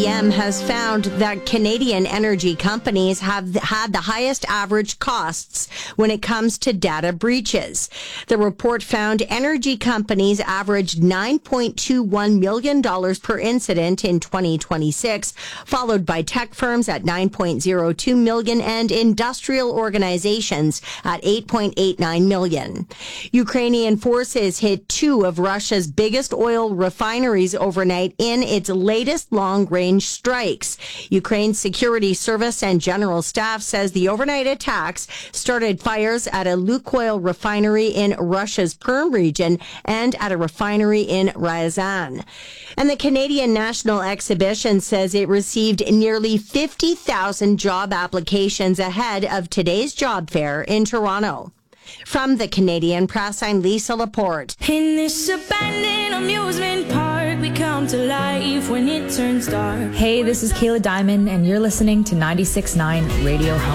has found that Canadian energy companies have had the highest average costs when it comes to data breaches. The report found energy companies averaged $9.21 million per incident in 2026, followed by tech firms at $9.02 million and industrial organizations at $8.89 million. Ukrainian forces hit two of Russia's biggest oil refineries overnight in its latest long-range strikes. Ukraine's security service and general staff says the overnight attacks started fires at a Lukoil refinery in Russia's Perm region and at a refinery in Ryazan. And the Canadian National Exhibition says it received nearly 50,000 job applications ahead of today's job fair in Toronto. From the Canadian Press, I'm Lisa Laporte. In this abandoned amusement park, we come to life when it turns dark. Hey, this is Kayla Diamond, and you're listening to 96.9 Radio Home.